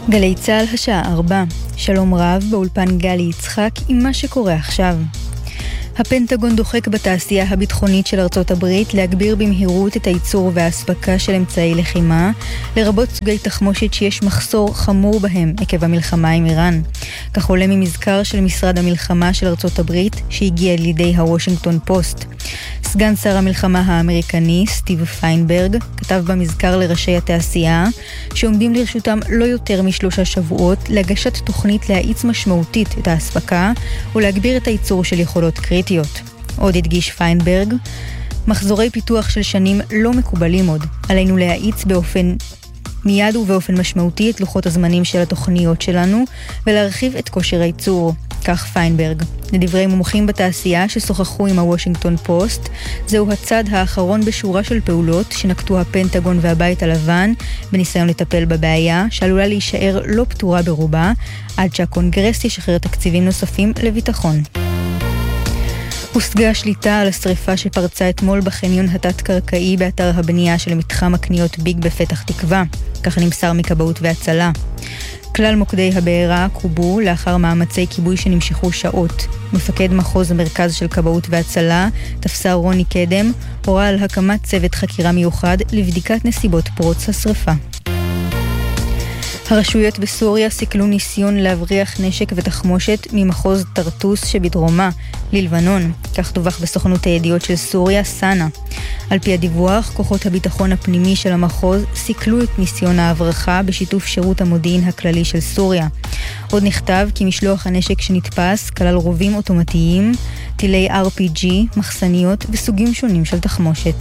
גלי צהל השעה 4. שלום רב, באולפן גלי יצחק עם מה שקורה עכשיו. הפנטגון דוחק בתעשייה הביטחונית של ארצות הברית להגביר במהירות את הייצור וההספקה של אמצעי לחימה, לרבות סוגי תחמושת שיש מחסור חמור בהם עקב המלחמה עם איראן. כך עולה ממזכר של משרד המלחמה של ארצות הברית שהגיע לידי הוושינגטון פוסט. סגן שר המלחמה האמריקני סטיב פיינברג כתב במזכר לראשי התעשייה שעומדים לרשותם לא יותר מ3 שבועות להגשת תוכנית להאיץ משמעותית את ההספקה ולהגביר את הייצור של יכולות קריטיות. עוד הדגיש פיינברג, מחזורי פיתוח של שנים לא מקובלים עוד. עלינו להאיץ מיד ובאופן משמעותי את לוחות הזמנים של התוכניות שלנו ולהרחיב את כושר הייצור. כך פיינברג. לדברי מומחים בתעשייה ששוחחו עם הוושינגטון פוסט, זהו הצד האחרון בשורה של פעולות שנקטו הפנטגון והבית הלבן בניסיון לטפל בבעיה שעלולה להישאר לא פתורה ברובה עד שהקונגרס ישחרר תקציבים נוספים לביטחון. הושגה שליטה על השריפה שפרצה אתמול בחניון התת-קרקעי באתר הבנייה של מתחם הקניות ביג בפתח תקווה, כך נמסר מכבאות והצלה. כלל מוקדי הבעירה קובו לאחר מאמצי כיבוי שנמשכו שעות. מפקד מחוז המרכז של כבאות והצלה, תפסר רוני קדם, הורה על הקמת צוות חקירה מיוחד לבדיקת נסיבות פרוץ השריפה. הרשויות בסוריה סיכלו ניסיון להבריח נשק ותחמושת ממחוז טרטוס שבדרומה ללבנון, כך דווח בסוכנות הידיעות של סוריה, סאנה. על פי הדיווח, כוחות הביטחון הפנימי של המחוז סיכלו את ניסיון ההברחה בשיתוף שירות המודיעין הכללי של סוריה. עוד נכתב כי משלוח הנשק שנתפס כלל רובים אוטומטיים, טילי RPG, מחסניות וסוגים שונים של תחמושת.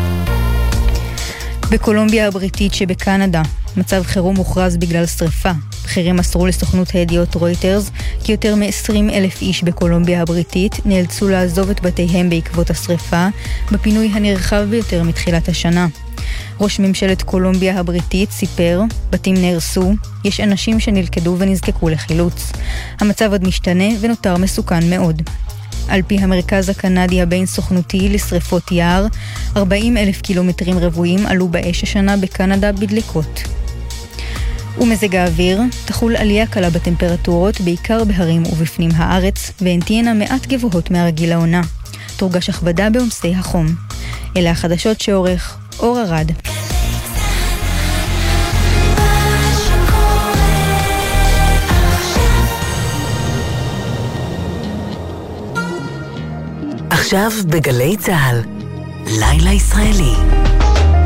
בקולומביה הבריטית שבקנדה, מצב חירום מוכרז בגלל שריפה. בכירים מסרו לסוכנות הידיעות רויטרס כי יותר מ-20,000 איש בקולומביה הבריטית נאלצו לעזוב את בתיהם בעקבות השריפה, בפינוי הנרחב ביותר מתחילת השנה. ראש ממשלת קולומביה הבריטית סיפר, בתים נהרסו, יש אנשים שנלכדו ונזקקו לחילוץ. המצב עוד משתנה ונותר מסוכן מאוד. על פי המרכז הקנדי הבין סוכנותי לשריפות יער, 40,000 קילומטרים רבועים עלו באש השנה בקנדה בדליקות. ומזג האוויר, תחול עלייה קלה בטמפרטורות, בעיקר בהרים ובפנים הארץ, והן תהיינה מעט גבוהות מהרגיל העונה. תורגש הכבדה בעומסי החום. אלה החדשות שעורך אור ארד. עכשיו בגלי צהל, לילה ישראלי.